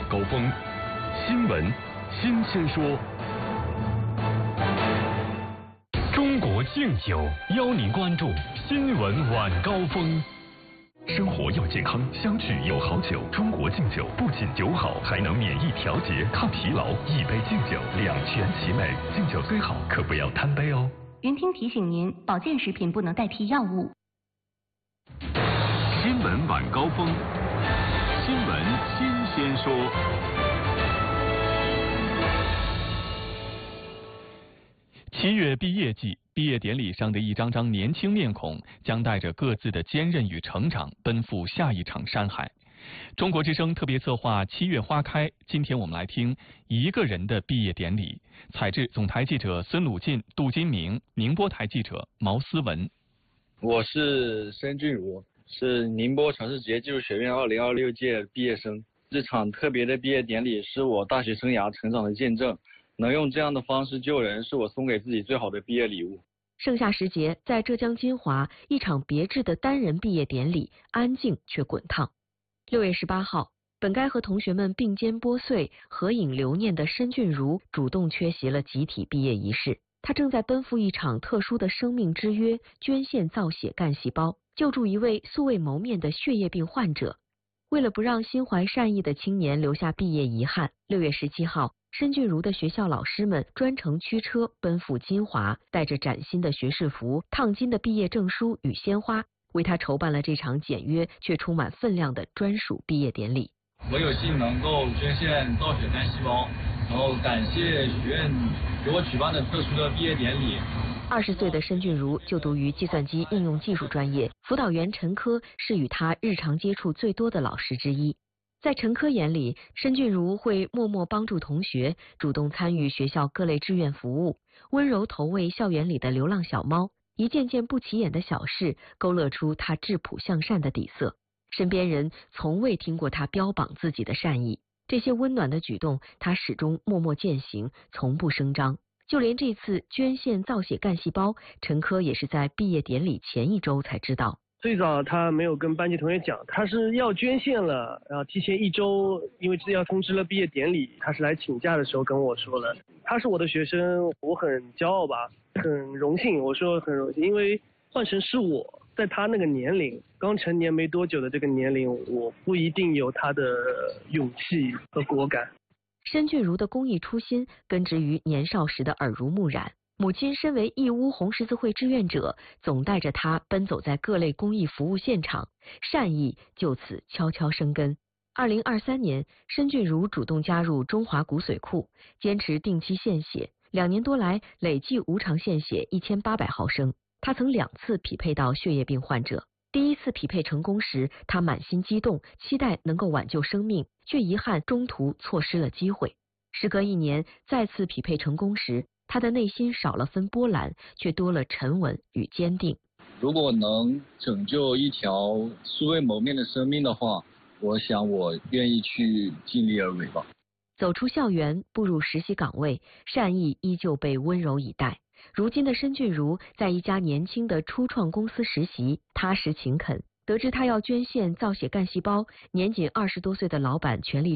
高峰，新闻新鲜说。中国敬酒邀您关注新闻晚高峰。生活要健康，相聚有好酒。中国敬酒不仅酒好，还能免疫调节、抗疲劳。一杯敬酒，两全其美。敬酒虽好，可不要贪杯哦。 云听提醒您，保健食品不能代替药物。 新闻晚高峰，新闻新鲜说。 7月毕业季，毕业典礼上的一张张年轻面孔，将带着各自的坚韧与成长，奔赴下一场山海。中国之声特别策划7月花开，今天我们来听一个人的毕业典礼。采制总台记者孙鲁进、杜金明，宁波台记者毛思文。 我是申俊儒，是宁波城市职业技术学院2026届毕业生。这场特别的毕业典礼是我大学生涯成长的见证，能用这样的方式救人，是我送给自己最好的毕业礼物。 盛夏时节，在浙江金华，一场别致的单人毕业典礼，安静却滚烫。6月18号，本该和同学们并肩剥穗、合影留念的申俊儒主动缺席了集体毕业仪式。他正在奔赴一场特殊的生命之约，捐献造血干细胞，救助一位素未谋面的血液病患者。为了不让心怀善意的青年留下毕业遗憾，6月17号，申俊儒的学校老师们专程驱车奔赴金华，带着崭新的学士服、烫金的毕业证书与鲜花，为他筹办了这场简约却充满分量的专属毕业典礼。 我有幸能够捐献造血干细胞，然后感谢学院给我举办的特殊的毕业典礼。 20岁的申俊儒就读于计算机应用技术专业，辅导员陈科是与他日常接触最多的老师之一。在陈科眼里，申俊儒会默默帮助同学，主动参与学校各类志愿服务，温柔投喂校园里的流浪小猫，一件件不起眼的小事勾勒出他质朴向善的底色。身边人从未听过他标榜自己的善意，这些温暖的举动他始终默默践行，从不声张。就连这次捐献造血干细胞，陈科也是在毕业典礼前1周才知道。 最早他没有跟班级同学讲，他是要捐献了，然后提前1周，因为要通知了毕业典礼，他是来请假的时候跟我说了。他是我的学生，我很骄傲吧，很荣幸。我说很荣幸，因为换成是我在他那个年龄，刚成年没多久的这个年龄，我不一定有他的勇气和果敢。 申俊儒的公益初心根植于年少时的耳濡目染，母亲身为义乌红十字会志愿者，总带着他奔走在各类公益服务现场，善意就此悄悄生根。2023年，申俊儒主动加入中华骨髓库，坚持定期献血，2年多来累计无偿献血1800毫升。他曾2次匹配到血液病患者。第1次匹配成功时，他满心激动，期待能够挽救生命，却遗憾中途错失了机会。时隔1年，再次匹配成功时，他的内心少了分波澜，却多了沉稳与坚定。 如果能拯救一条素未谋面的生命的话，我想我愿意去尽力而为吧。 走出校园，步入实习岗位，善意依旧被温柔以待。如今的申俊儒在一家年轻的初创公司实习，踏实勤恳。得知他要捐献造血干细胞，年仅20多岁的老板全力